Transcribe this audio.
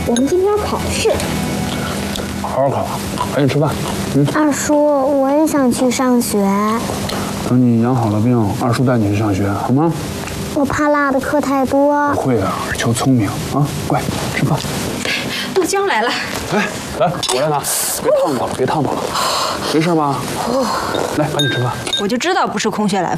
我们今天要考试。 好好考，赶紧吃饭。 二叔，我也想去上学。 等你养好了病，二叔带你去上学，好吗？ 我怕落的课太多。 不会啊，求聪明啊，乖，吃饭。 豆浆来了。 哎，来，我来拿，别烫到了，别烫到了，没事吧？来，赶紧吃饭。 我就知道不是空穴来风。